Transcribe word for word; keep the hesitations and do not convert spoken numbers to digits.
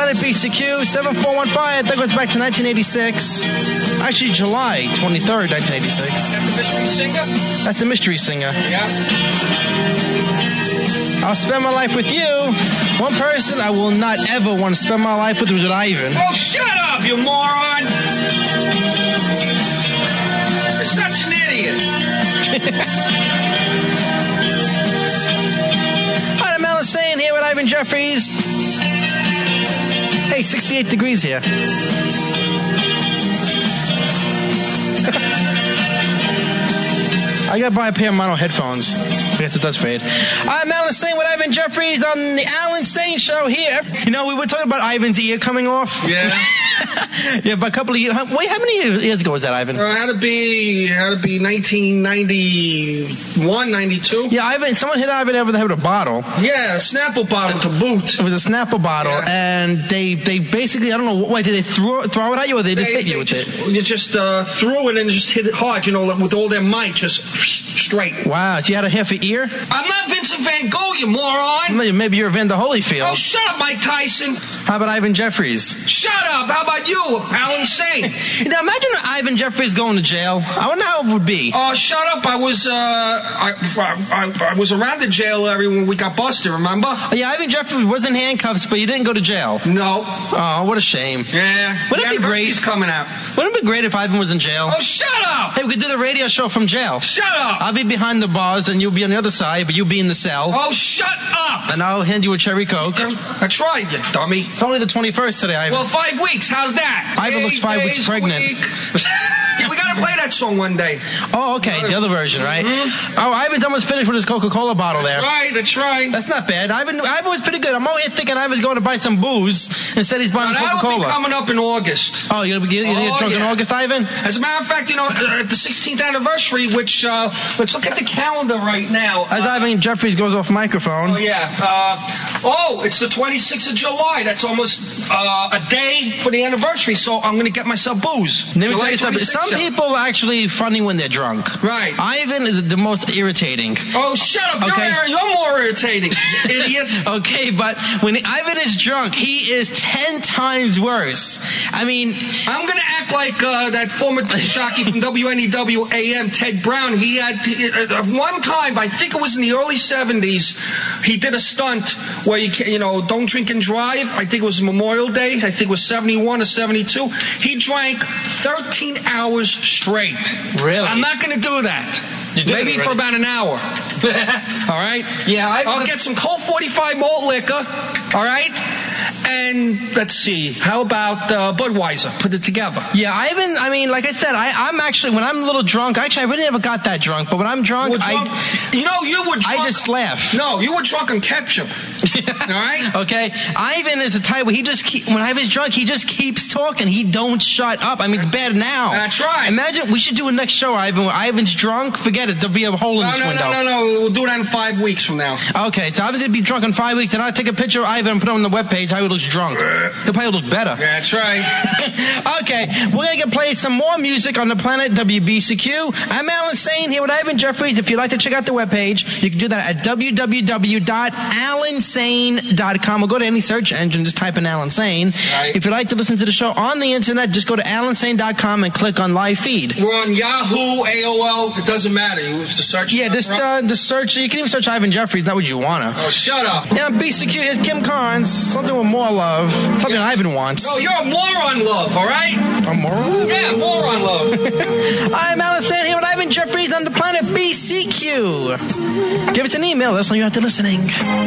Planet B C Q, seven four one five. That goes back to nineteen eighty-six. Actually, July twenty-third, nineteen eighty-six. That's the mystery singer? That's the mystery singer. Yeah. I'll spend my life with you. One person I will not ever want to spend my life with was with Ivan. Oh, shut up, you moron! You're such an idiot. Hi, I'm Alan Sane here with Ivan Jeffries. Hey, sixty-eight degrees here. I gotta buy a pair of mono headphones. I guess it does fade. I'm Alan Sane with Ivan Jeffries on the Alan Sane Show here. You know, we were talking about Ivan's ear coming off. Yeah. Yeah, but a couple of years. Wait, how many years ago was that, Ivan? Uh, it had to be, had to be nineteen ninety-one, ninety-two. Yeah, Ivan. Someone hit Ivan over the head with a bottle. Yeah, a Snapple bottle to boot. It was a Snapple bottle, Yeah. and they they basically, I don't know, what, did they throw, throw it at you, or they just They, hit you they with just, it? You just uh, threw it and just hit it hard, you know, with all their might, just straight. Wow, so you had a half an ear? I'm not Vincent Van Gogh, you moron. Maybe you're Evander Holyfield. Oh, shut up, Mike Tyson. How about Ivan Jeffries? Shut up. How about you, Alan Sane? Now imagine Ivan Jeffries going to jail. I wonder how it would be. Oh, shut up. I was uh, I, I, I was around the jail area when we got busted, remember? Oh, yeah, Ivan Jeffries was in handcuffs, but you didn't go to jail. No. Oh, what a shame. Yeah. Wouldn't the it be great? anniversary's coming out. Wouldn't it be great if Ivan was in jail? Oh, shut up. Hey, we could do the radio show from jail. Shut up. I'll be behind the bars, and you'll be on the other side, but you'll be in the cell. Oh, shut up. And I'll hand you a cherry Coke. That's right, you dummy. It's only the twenty-first today, Ivan. Well, five weeks. How's that? Ivan looks five Days, weeks pregnant. week. Yeah, we got to play that song one day. Oh, okay, the other version, right? Mm-hmm. Oh, Ivan's almost finished with his Coca-Cola bottle That's there. right, that's right. That's not bad. Ivan, Ivan was pretty good. I'm always thinking Ivan's going to buy some booze. Instead, he's buying Now, that will be Coca-Cola. coming up in August. Oh, you're going to get, you're gonna get Oh, drunk in yeah. August, Ivan? As a matter of fact, you know, uh, the sixteenth anniversary, which, uh, let's look at the calendar right now. As Uh, Ivan Jeffries goes off microphone. Oh, yeah. Uh, oh, it's the twenty-sixth of July. That's almost uh, a day for the anniversary, so I'm going to get myself booze. Let me July tell you something. twenty-sixth, Some yeah. people are actually funny when they're drunk. Right. Ivan is the most irritating. Oh, shut up. You're, Okay. you're more irritating, idiot. Okay, but when Ivan is drunk, he is ten times worse. I mean, I'm going to act like uh, that former jockey from W N E W A M, Ted Brown. He had, uh, one time, I think it was in the early seventies, he did a stunt where, you, can, you know, don't drink and drive. I think it was Memorial Day. I think it was seventy-one or seventy-two. He drank thirteen hours straight. Really? I'm not going to do that. You did Maybe it for already. about an hour. All right? Yeah, I- I'll get some Colt forty-five malt liquor. All right? And let's see. How about uh, Budweiser? Put it together. yeah, Ivan, I mean, like I said, I, I'm actually, when I'm a little drunk, actually, I really never got that drunk, but when I'm drunk, You were drunk- I, you know, you were drunk. I just laugh. No, you were drunk on ketchup. All right? Okay, Ivan is a type where he just keep, when Ivan's drunk, he just keeps talking. He don't shut up. I mean, it's bad now. That's right. Imagine we should do a next show, Ivan. Where Ivan's drunk. Forget it. There'll be a hole in No, this no, window. no, no, no. We'll do that in five weeks from now. Okay, so Ivan's gonna be drunk in five weeks, and I'll take a picture of Ivan and put it on the webpage. How he looks drunk. He'll probably look better. That's right. Okay, we're gonna get play some more music on the planet W B C Q. I'm Alan Sane here with Ivan Jeffries. If you'd like to check out the webpage, you can do that at w w w dot alan sane dot com or go to any search engine, just type in Alan Sane. Right. If you'd like to listen to the show on the internet, just go to alan sane dot com and click on live feed. We're on Yahoo, A O L. It doesn't matter. You use the search. Yeah, just uh, the search. You can even search Ivan Jeffries. Not what you wanna. Oh, shut up. Yeah, B C Q. Here's Kim Carnes. Something with more love. Something Yeah. Ivan wants. No, you're a moron, love. All right? A moron? Yeah, moron, love. I'm Alan Sane here with Ivan Jeffries on the planet B C Q. Give us an email. Let us know you're out there listening.